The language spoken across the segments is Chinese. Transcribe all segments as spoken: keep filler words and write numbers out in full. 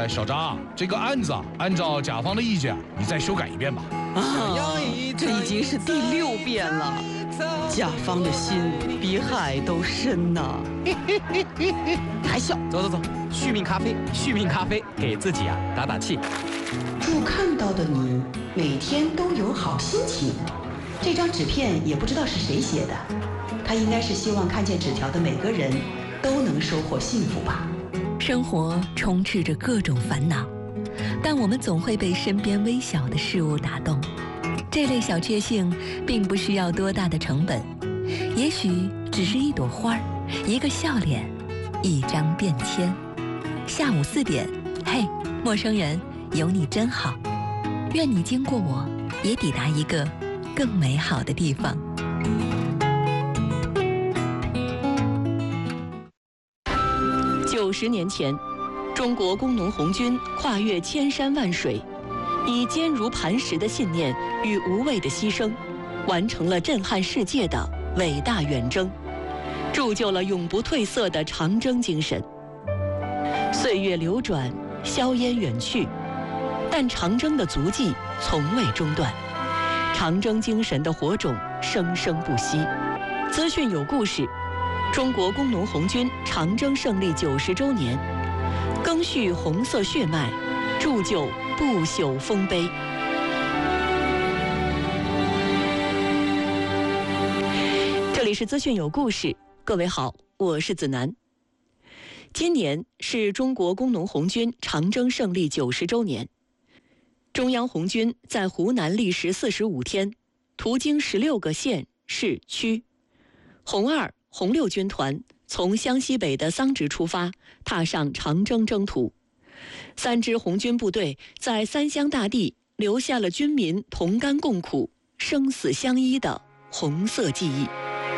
哎，小张，这个案子啊，按照甲方的意见，你再修改一遍吧。 啊，这已经是第六遍了，甲方的心比海都深呐。还笑， 走走走，续命咖啡，续命咖啡，给自己啊打打气。 祝看到的你每天都有好心情。这张纸片也不知道是谁写的，他应该是希望看见纸条的每个人都能收获幸福吧。 生活充斥着各种烦恼，但我们总会被身边微小的事物打动。这类小确幸并不需要多大的成本，也许只是一朵花，一个笑脸，一张便签。下午四点，嘿，陌生人，有你真好。愿你经过我，也抵达一个更美好的地方。 九十年前，中国工农红军跨越千山万水，以坚如磐石的信念与无畏的牺牲，完成了震撼世界的伟大远征，铸就了永不褪色的长征精神。岁月流转，硝烟远去，但长征的足迹从未中断，长征精神的火种生生不息。资讯有故事，中国工农红军长征胜利九十周年，赓续红色血脉，铸就不朽丰碑。这里是资讯有故事，各位好，我是子楠。今年是中国工农红军长征胜利九十周年，中央红军在湖南历时四十五天，途经十六个县市区。红二、红六军团从湘西北的桑植出发，踏上长征征途。三支红军部队在三湘大地留下了军民同甘共苦、生死相依的红色记忆。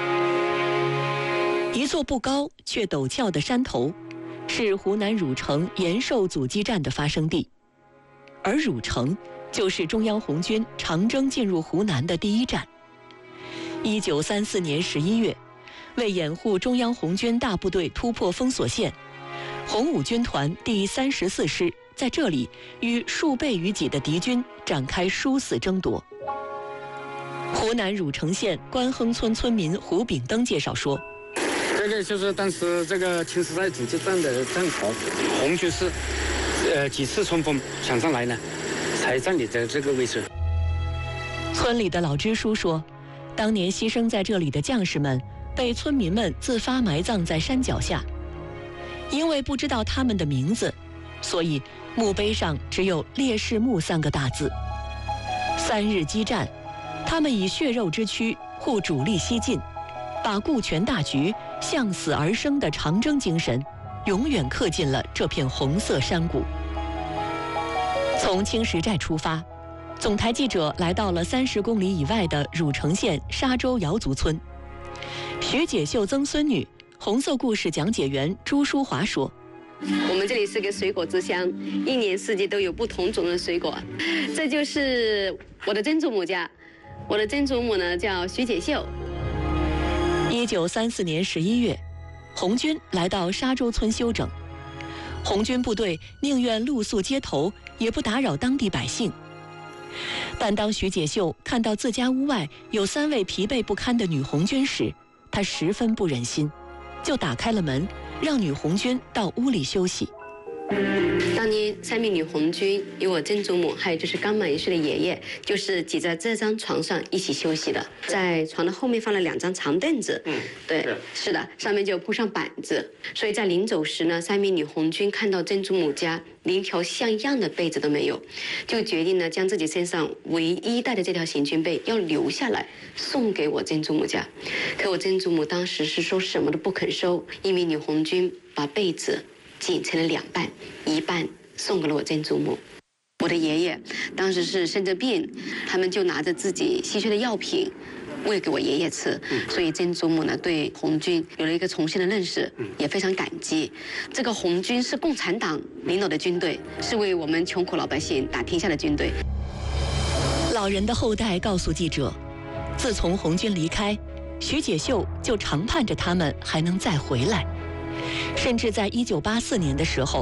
一座不高却陡峭的山头，是湖南汝城延寿阻击战的发生地，而汝城就是中央红军长征进入湖南的第一站。一九三四年十一月，为掩护中央红军大部队突破封锁线，红五军团第三十四师在这里与数倍于己的敌军展开殊死争夺。湖南汝城县关亨村村民胡炳登介绍说， 这个就是当时这个青石寨阻击战的战壕，红军是呃几次冲锋抢上来呢，才占领的这个位置。 村里的老支书说，当年牺牲在这里的将士们被村民们自发埋葬在山脚下，因为不知道他们的名字，所以墓碑上只有烈士墓三个大字。三日激战，他们以血肉之躯护主力西进，把顾全大局、向死而生的长征精神永远刻进了这片红色山谷。从青石寨出发，总台记者来到了三十公里以外的汝城县沙洲瑶族村。徐解秀曾孙女、红色故事讲解员朱淑华说， 我们这里是个水果之乡，一年四季都有不同种的水果。这就是我的曾祖母家，我的曾祖母呢叫徐解秀。 一九三四年十一月，红军来到沙洲村休整，红军部队宁愿露宿街头，也不打扰当地百姓。但当徐解秀看到自家屋外有三位疲惫不堪的女红军时，他十分不忍心，就打开了门，让女红军到屋里休息。 当年三名女红军有我曾祖母，还有就是刚满一岁的爷爷，就是挤在这张床上一起休息的。在床的后面放了两张长凳子，嗯，对，是的，上面就铺上板子。所以在临走时呢，三名女红军看到曾祖母家连条像样的被子都没有，就决定呢将自己身上唯一带的这条行军被要留下来送给我曾祖母家。可我曾祖母当时是说什么都不肯收，一名女红军把被子剪成了两半，一半送给了我曾祖母。我的爷爷当时是生着病，他们就拿着自己稀缺的药品喂给我爷爷吃，所以曾祖母呢对红军有了一个重新的认识，也非常感激。这个红军是共产党领导的军队，是为我们穷苦老百姓打天下的军队。 老人的后代告诉记者，自从红军离开，徐解秀就常盼着他们还能再回来。甚至在一九八四年的时候，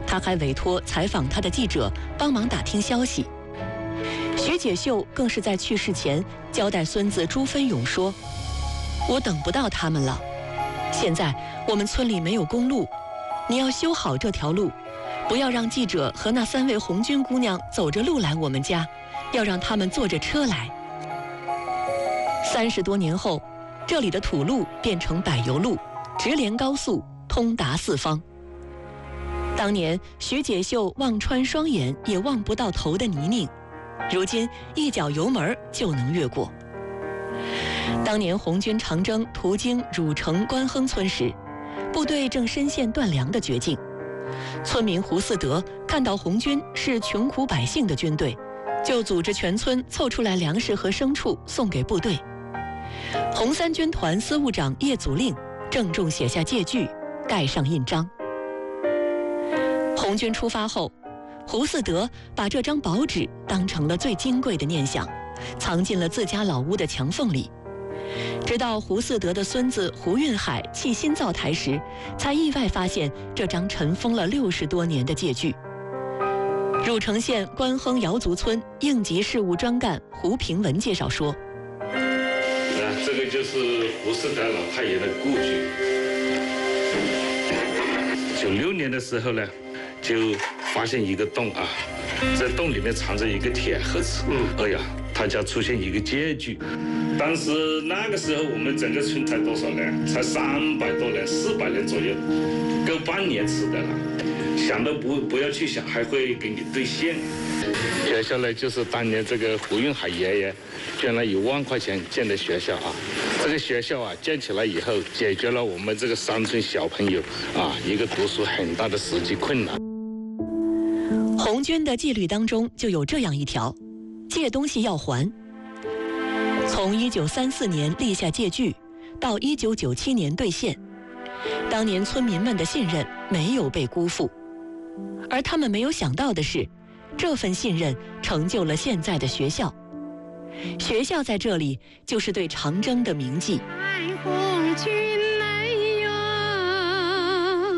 他还委托采访他的记者帮忙打听消息。徐解秀更是在去世前交代孙子朱芬勇说：“我等不到他们了，现在我们村里没有公路，你要修好这条路，不要让记者和那三位红军姑娘走着路来我们家，要让他们坐着车来。”三十多年后，这里的土路变成柏油路，直连高速，通达四方。当年徐解秀望穿双眼也望不到头的泥泞，如今一脚油门就能越过。当年红军长征途经汝城关亨村时，部队正深陷断粮的绝境。村民胡四德看到红军是穷苦百姓的军队，就组织全村凑出来粮食和牲畜送给部队。红三军团司务长叶祖令郑重写下借据，盖上印章。红军出发后，胡四德把这张薄纸当成了最金贵的念想，藏进了自家老屋的墙缝里。直到胡四德的孙子胡运海弃新造台时，才意外发现这张尘封了六十多年的借据。汝城县关亨瑶族村应急事务专干胡平文介绍说：“ 那这个就是胡四德老太爷的故居。九六年的时候呢，就发现一个洞啊，在洞里面藏着一个铁盒子。嗯，哎呀，他家出现一个借据。当时那个时候我们整个村才多少人？才三百多人，四百人左右，够半年吃的了。想都不不要去想，还会给你兑现。学校呢，就是当年这个胡运海爷爷捐了一万块钱建的学校啊。这个学校啊建起来以后，解决了我们这个山村小朋友啊一个读书很大的实际困难。 红军的纪律当中就有这样一条：借东西要还。从一九三四年立下借据，到一九九七年兑现，当年村民们的信任没有被辜负，而他们没有想到的是，这份信任成就了现在的学校。学校在这里就是对长征的铭记。红军来呀，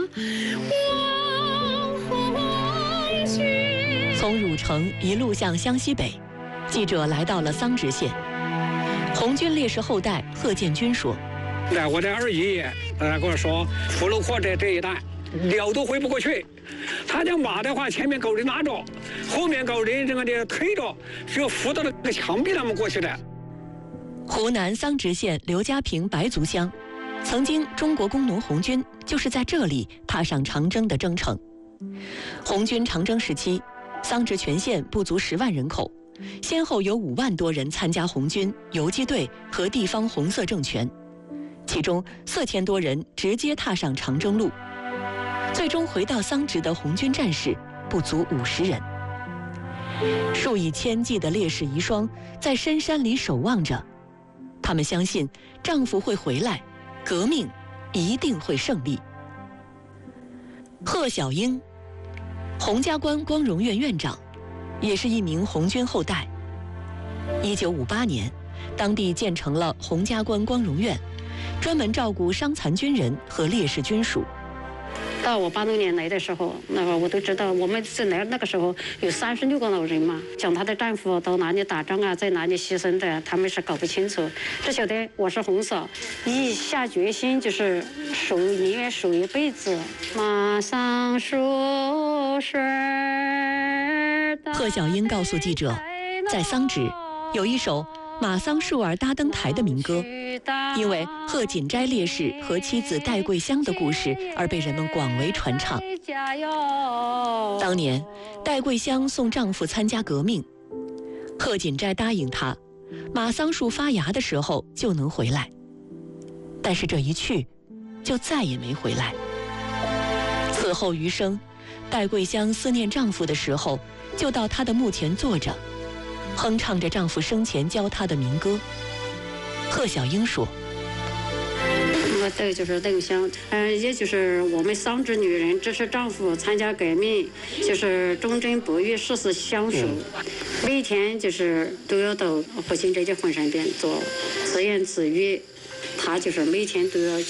望红军。从汝城一路向湘西北，记者来到了桑植县。红军烈士后代贺建军说：“ 那我的二爷爷，呃，跟我说，福禄货这这一带，鸟都回不过去。他讲马的话，前面狗人拉着，后面狗人这个的推着，只有扶到那个墙壁那么过去的。” 湖南桑植县刘家坪白族乡，曾经中国工农红军就是在这里踏上长征的征程。红军长征时期，桑植全县不足十万人口。先后有五万多人参加红军、游击队和地方红色政权，其中四千多人直接踏上长征路。最终回到桑植的红军战士不足五十人。数以千计的烈士遗孀在深山里守望着，他们相信丈夫会回来，革命一定会胜利。贺小英，洪家关光荣院院长，也是一名红军后代。一九五八年，当地建成了洪家关光荣院，专门照顾伤残军人和烈士军属。 到我八六年来的时候，那个我都知道，我们是来那个时候有三十六个老人嘛，讲她的丈夫到哪里打仗啊，在哪里牺牲的，他们是搞不清楚。只晓得我是红嫂，一下决心就是守，宁愿守一辈子。马上树水。 贺小英告诉记者，在桑植有一首马桑树儿搭灯台的民歌，因为贺锦斋烈士和妻子戴桂香的故事而被人们广为传唱。当年戴桂香送丈夫参加革命，贺锦斋答应她，马桑树发芽的时候就能回来，但是这一去就再也没回来。此后余生，戴桂香思念丈夫的时候，就到他的墓前坐着，哼唱着丈夫生前教她的民歌。贺小英说：“ 我对就是邓香，嗯，也就是我们桑植女人支持丈夫参加革命，就是忠贞不渝，誓死相守。每天就是都要到胡锦斋的坟上边做自言自语，她就是每天都要去。”